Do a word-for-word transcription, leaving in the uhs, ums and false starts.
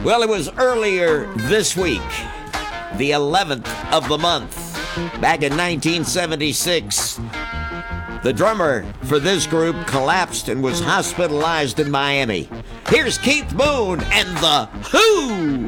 Well, it was earlier this week, the eleventh of the month, back in nineteen seventy-six. The drummer for this group collapsed and was hospitalized in Miami. Here's Keith Moon and The Who!